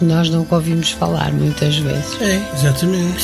nós nunca ouvimos falar muitas vezes. É, exatamente.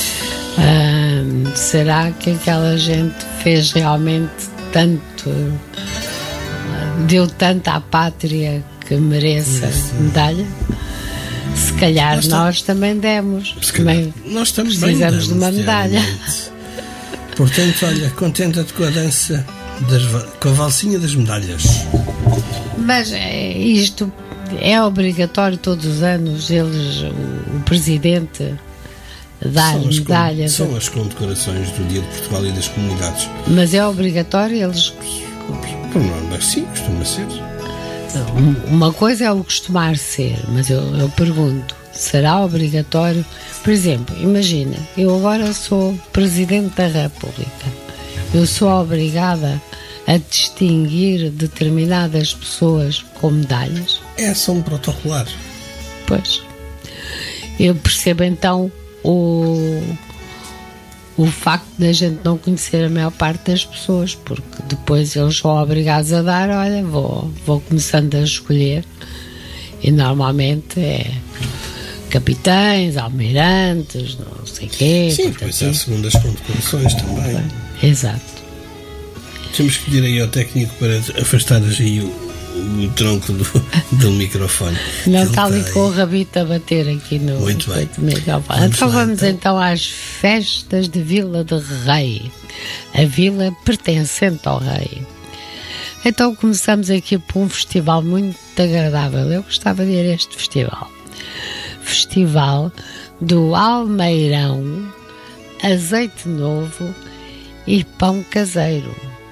Será que aquela gente fez realmente tanto, deu tanto à pátria que mereça medalha? Se calhar nós também demos. Nós também precisamos de uma medalha. Portanto, olha, contenta-te com a dança, com a valsinha das medalhas. Mas isto é obrigatório todos os anos, o Presidente dar medalhas. São as condecorações do Dia de Portugal e das comunidades. Mas é obrigatório eles... Por norma, sim, costuma ser. Uma coisa é o costumar ser, mas eu pergunto, será obrigatório? Por exemplo, imagina, eu agora sou Presidente da República, eu sou obrigada a distinguir determinadas pessoas com medalhas? É ação protocolar. Pois. Eu percebo então o facto da gente não conhecer a maior parte das pessoas, porque depois eles são obrigados a dar, olha, vou começando a escolher, e normalmente é capitães, almirantes, não sei o quê. Sim, depois há segundas condecorações também. Exato. Temos que pedir aí ao técnico para afastares aí o tronco do microfone. Não está ali com o rabito a bater aqui no microfone. Então vamos então às festas de Vila de Rei, a vila pertencente ao rei. Então começamos aqui por um festival muito agradável. Eu gostava de ir a este festival. Festival do almeirão, azeite novo e pão caseiro.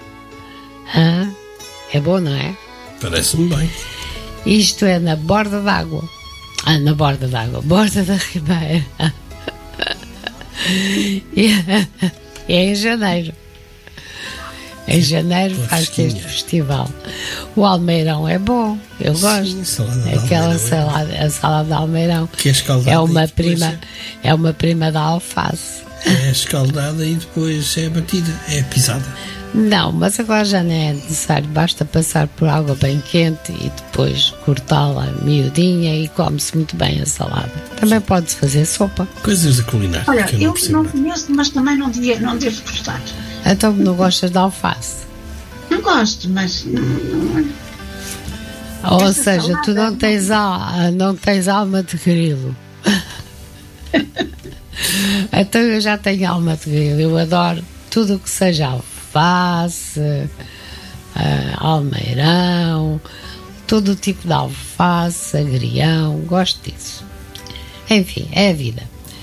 É bom, não é? Parece-me bem. Isto é na borda d'água. Borda da Ribeira. É em janeiro. Em janeiro faz-se este festival. O almeirão é bom, eu gosto. Aquela salada de almeirão. Que é escaldada. É uma prima da alface. É escaldada e depois é batida, é pisada. Não, mas agora já não é necessário, basta passar por água bem quente e depois cortá-la miudinha e come-se muito bem a salada. Também pode-se fazer sopa. Coisas da culinária. Olha, eu não conheço, mas também não devo gostar. Então não gostas de alface? Não gosto, mas... Ou seja, tu não tens alma de grilo. Então eu já tenho alma de grilo, eu adoro tudo o que seja alface, almeirão, todo o tipo de alface, agrião, gosto disso. Enfim, é a vida.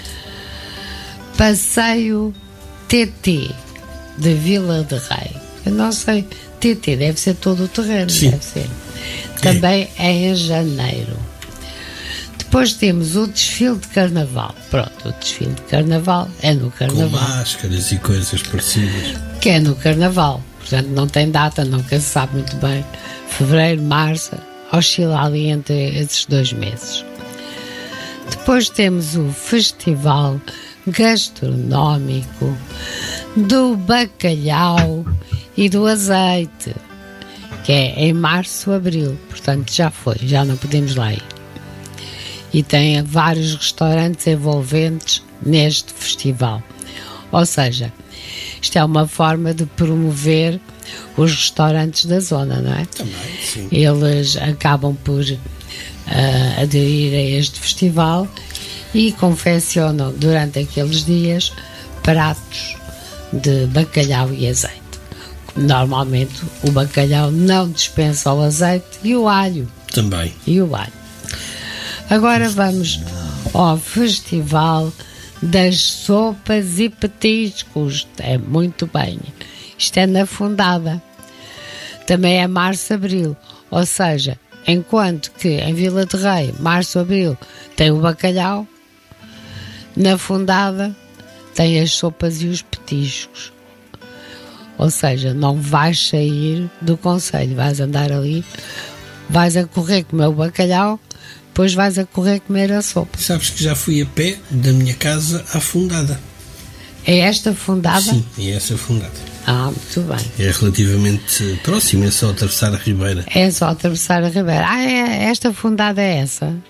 Passeio TT de Vila de Rei. Eu não sei, TT deve ser todo o terreno. Sim. Deve ser. Também é em janeiro. Depois temos o desfile de carnaval. Pronto, o desfile de carnaval é no carnaval. Com máscaras e coisas parecidas. Que é no carnaval. Portanto, não tem data, nunca se sabe muito bem. Fevereiro, março, oscila ali entre esses 2 meses. Depois temos o festival gastronómico do bacalhau e do azeite, que é em março, abril. Portanto, já foi, já não podemos lá ir. E tem vários restaurantes envolventes neste festival. Ou seja, isto é uma forma de promover os restaurantes da zona, não é? Também, sim. Eles acabam por aderir a este festival e confeccionam durante aqueles dias pratos de bacalhau e azeite. Normalmente o bacalhau não dispensa o azeite e o alho. Também. E o alho. Agora vamos ao Festival das Sopas e Petiscos. É muito bem. Isto é na Fundada. Também é março-abril. Ou seja, enquanto que em Vila de Rei, março-abril, tem o bacalhau, na Fundada tem as sopas e os petiscos. Ou seja, não vais sair do concelho. Vais andar ali, vais a correr comer o bacalhau, depois vais a correr comer a sopa. Sabes que já fui a pé da minha casa à Fundada. É esta Fundada? Sim, é essa Fundada. Muito bem. É relativamente próximo, é só atravessar a Ribeira. É só atravessar a Ribeira. Esta Fundada é essa?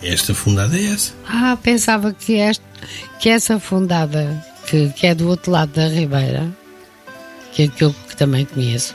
esta fundada é essa. Pensava que essa fundada, que é do outro lado da Ribeira, que é aquilo que também conheço,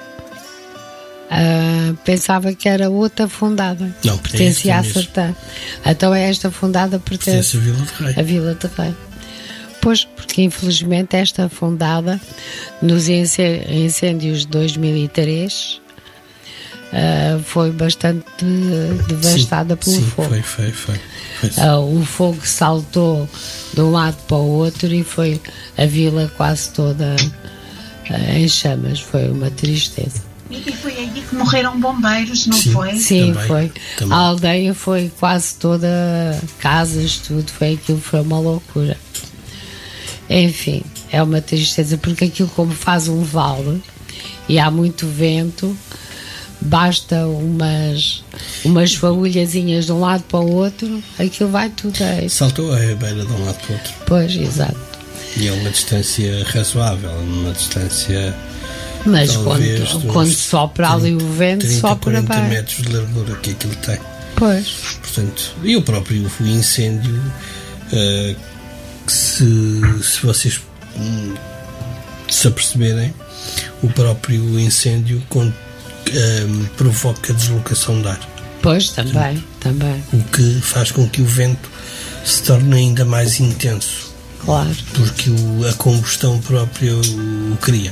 pensava que era outra fundada. Não, pertencia é à esta mesmo. Sertã. Então é esta fundada pertence Pertence à Vila de Rei. à Vila de Rei. Pois, porque infelizmente esta fundada, nos incêndios de 2003, foi bastante devastada pelo fogo. Foi. O fogo saltou de um lado para o outro e foi a vila quase toda em chamas. Foi uma tristeza. E foi aí que morreram bombeiros, não foi? Sim, Também, foi. também. A aldeia foi quase toda, casas, tudo, foi uma loucura. Enfim, é uma tristeza, porque aquilo, como faz um vale e há muito vento, basta umas faúlhazinhas de um lado para o outro, aquilo vai tudo aí. Saltou a Ribeira de um lado para o outro. Pois, exato. E é uma distância razoável, uma distância... Mas talvez quando sopra ali o vento, 30, sopra 40 bem. metros de largura que aquilo tem. Pois. Portanto, e o próprio incêndio, que se vocês se aperceberem, o próprio incêndio provoca deslocação de ar. Pois, também. O que faz com que o vento se torne ainda mais intenso. Claro. Porque a combustão própria o cria.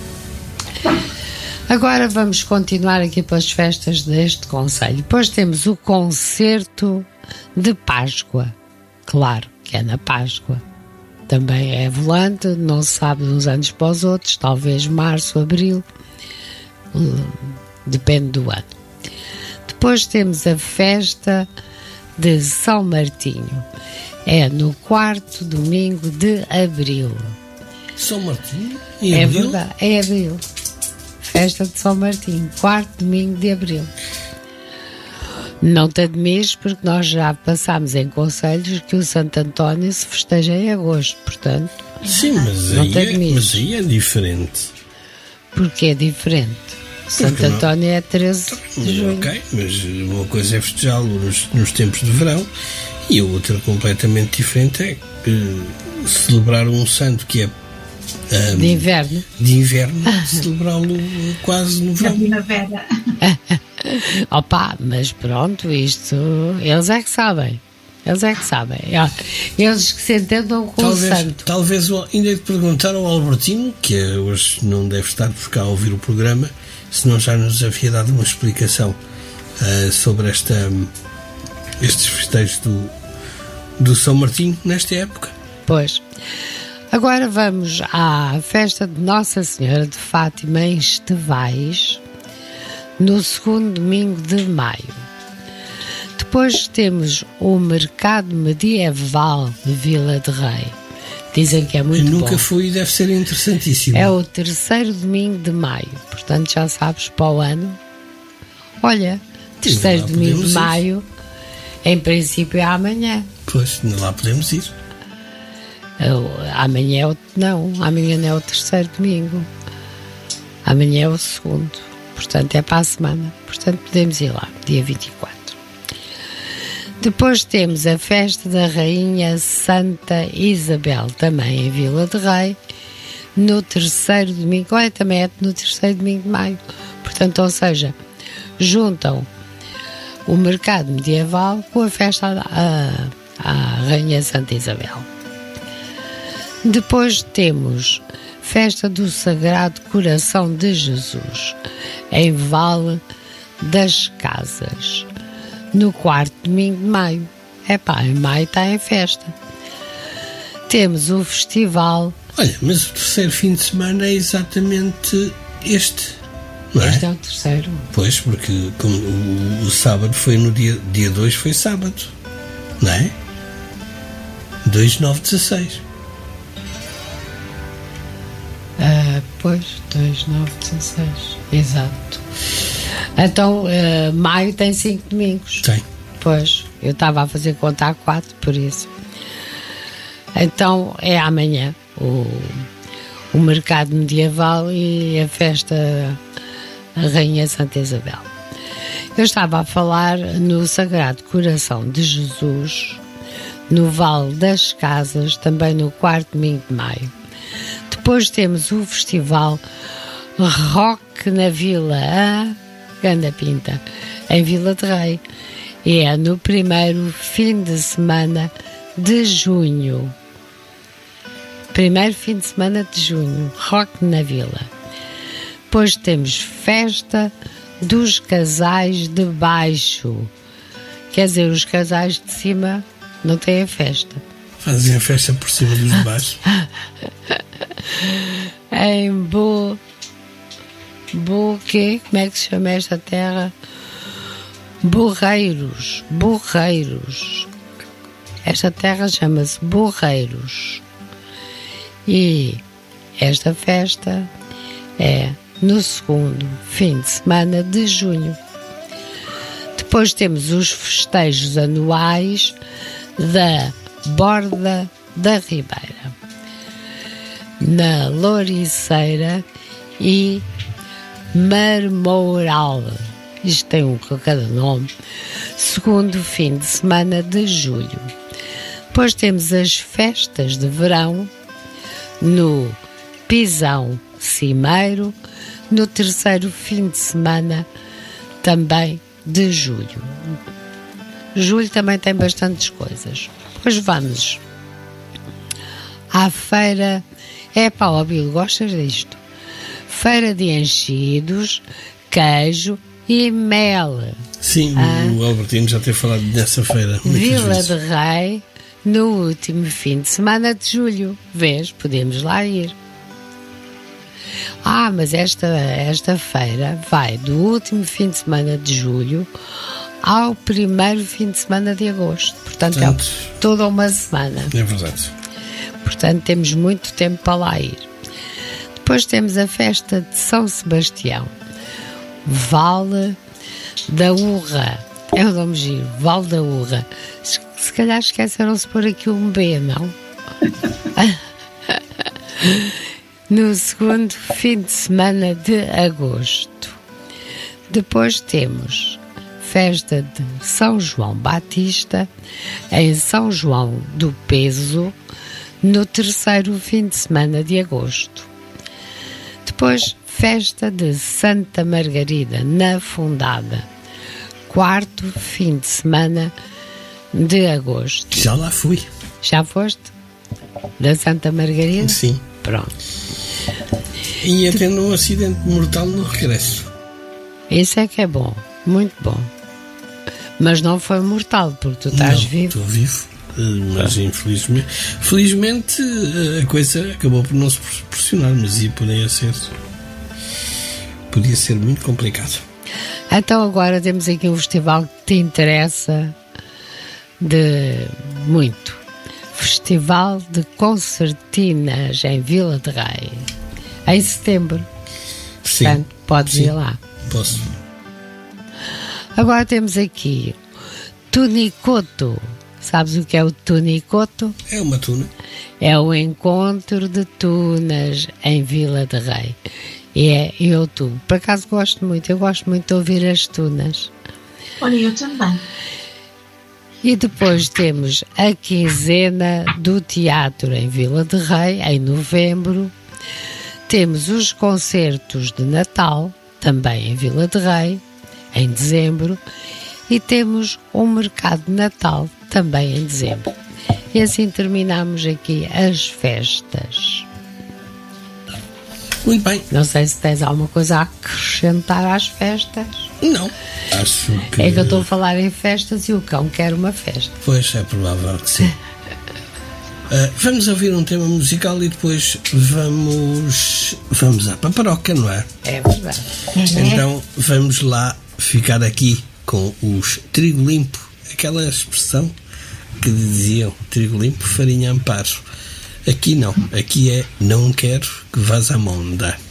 Agora vamos continuar aqui pelas festas deste concelho. Depois temos o concerto de Páscoa. Claro que é na Páscoa. Também é volante, não se sabe de uns anos para os outros, talvez março, abril, depende do ano. Depois temos a festa de São Martinho. É no 4º domingo de abril. São Martinho? Em É abril? verdade, é abril. Festa de São Martinho, 4º domingo de abril. Não te admires, porque nós já passámos em concelhos que o Santo António se festeja em agosto, portanto. Sim, mas aí é diferente. Porque é diferente. Santo António é 13 de junho. Ok, mas uma coisa é festejá-lo nos tempos de verão e a outra completamente diferente é celebrar um santo que é De inverno. celebrá-lo quase no Na verão. primavera. Opa, mas pronto, isto eles é que sabem. Eles que se entendam com o santo. Talvez ainda de perguntar ao Albertino, que hoje não deve estar por cá a ouvir o programa, se não já nos havia dado uma explicação sobre estes festejos do São Martinho nesta época. Pois. Agora vamos à festa de Nossa Senhora de Fátima em Estevais, no 2º domingo de maio. Depois temos o Mercado Medieval de Vila de Rei. Dizem que é muito bom. Eu nunca fui e deve ser interessantíssimo. É o 3º domingo de maio. Portanto, já sabes, para o ano. Olha, 3º domingo de maio, em princípio é amanhã. Pois, lá podemos ir. Amanhã amanhã não é o 3º domingo. Amanhã é o 2º. Portanto, é para a semana. Portanto, podemos ir lá, dia 24. Depois temos a festa da Rainha Santa Isabel, também em Vila de Rei, no 3º domingo. Olha, também é no 3º domingo de maio. Portanto, ou seja, juntam o mercado medieval com a festa à Rainha Santa Isabel. Depois temos festa do Sagrado Coração de Jesus, em Vale das Casas, no 4º domingo de maio. Em maio está em festa. Temos o festival. Olha, mas o 3º fim de semana é exatamente este, não é? Este é o 3º. Pois, porque como o sábado foi no dia 2, foi sábado, não é? 2, 9, 16. Pois, 2, 9, 16. Exato. Então, maio tem 5 domingos. Tem. Pois, eu estava a fazer conta a 4, por isso. Então, é amanhã o mercado medieval e a festa a Rainha Santa Isabel. Eu estava a falar no Sagrado Coração de Jesus, no Vale das Casas, também no 4º domingo de maio. Depois temos o festival Rock na Vila, Ganda Pinta, em Vila de Rei. E é no primeiro fim de semana de junho. Primeiro fim de semana de junho, Rock na Vila. Depois temos festa dos casais de baixo. Quer dizer, os casais de cima não têm a festa. Fazem a festa por cima dos de baixo. Em quê? Como é que se chama esta terra? Borreiros. Esta terra chama-se Borreiros. E esta festa é no segundo fim de semana de junho. Depois temos os festejos anuais da Borda da Ribeira, na Louriceira e Marmoural. Isto tem um com cada nome. Segundo fim de semana de julho. Depois temos as festas de verão no Pisão Cimeiro, no terceiro fim de semana também de julho. Julho também tem bastantes coisas. Depois vamos à feira. Ó Bill, gostas disto? Feira de enchidos, queijo e mel. Sim, o Albertino já tem falado dessa feira. Vila de Rei, no último fim de semana de julho. Vês, podemos lá ir. Mas esta feira vai do último fim de semana de julho ao primeiro fim de semana de agosto. Portanto, é toda uma semana. É verdade. Portanto, temos muito tempo para lá ir. Depois temos a festa de São Sebastião. Vale da Urra. É um nome giro. Vale da Urra. Se calhar esqueceram-se por aqui um B, não? No segundo fim de semana de agosto. Depois temos festa de São João Batista em São João do Peso, no terceiro fim de semana de agosto. Depois, festa de Santa Margarida na Fundada, quarto fim de semana de agosto. Já lá fui. Já foste? Da Santa Margarida? Sim. Pronto. E até num acidente mortal no regresso. Isso é que é bom, muito bom. Mas não foi mortal, porque tu estás vivo. Estou vivo, mas infelizmente. Felizmente a coisa acabou por não se proporcionar, mas podia ser muito complicado. Então agora temos aqui um festival que te interessa de muito. Festival de Concertinas em Vila de Rei, em setembro. Sim. Portanto, podes ir lá. Posso. Agora temos aqui Tunicoto. Sabes o que é o Tunicoto? É uma tuna. É o encontro de tunas em Vila de Rei. E é em outubro. Por acaso eu gosto muito de ouvir as tunas. Olha, eu também. E depois temos a quinzena do teatro em Vila de Rei, em novembro. Temos os concertos de Natal, também em Vila de Rei, em dezembro. E temos o mercado de Natal, também em dezembro. E assim terminamos aqui as festas. Muito bem. Não sei se tens alguma coisa a acrescentar às festas. Não. Acho que... É que eu estou a falar em festas e o cão quer uma festa. Pois, é provável que sim. Vamos ouvir um tema musical e depois vamos à paparoca, não é? É verdade. Então vamos lá ficar aqui com os trigo limpo, aquela expressão que diziam trigo limpo, farinha amparo. Aqui não, aqui é não quero que vás à monda.